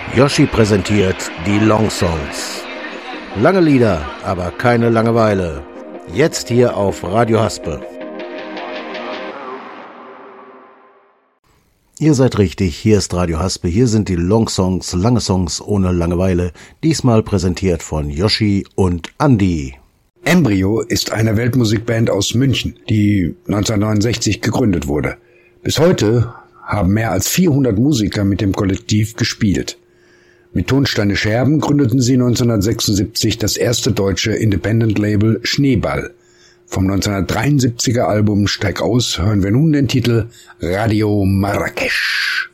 Yoshi präsentiert die Long Songs. Lange Lieder, aber keine Langeweile. Jetzt hier auf Radio Haspe. Ihr seid richtig, hier ist Radio Haspe, hier sind die Long Songs, lange Songs ohne Langeweile, diesmal präsentiert von Yoshi und Andi. Embryo ist eine Weltmusikband aus München, die 1969 gegründet wurde. Bis heute haben mehr als 400 Musiker mit dem Kollektiv gespielt. Mit Tonsteine Scherben gründeten sie 1976 das erste deutsche Independent-Label Schneeball. Vom 1973er Album Steig aus hören wir nun den Titel Radio Marrakesch.